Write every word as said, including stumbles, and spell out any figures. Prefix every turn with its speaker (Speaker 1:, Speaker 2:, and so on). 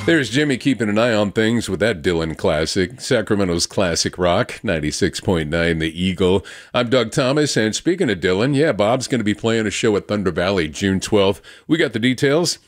Speaker 1: There's Jimmy keeping an eye on things with that Dylan classic, Sacramento's classic rock, ninety-six point nine The Eagle. I'm Doug Thomas, and speaking of Dylan, yeah, Bob's going to be playing a show at Thunder Valley June twelfth. We got the details